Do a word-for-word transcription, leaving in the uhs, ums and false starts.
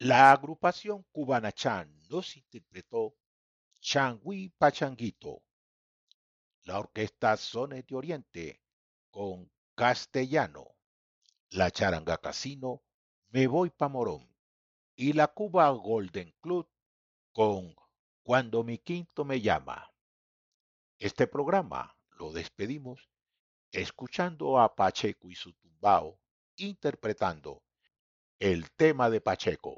La agrupación cubana Chan nos interpretó Changui Pachanguito. La orquesta Sones de Oriente con Castellano. La charanga Casino Me Voy Pa' Morón. Y la Cuba Golden Club con Cuando mi quinto me llama. Este programa lo despedimos escuchando a Pacheco y su tumbao interpretando el tema de Pacheco.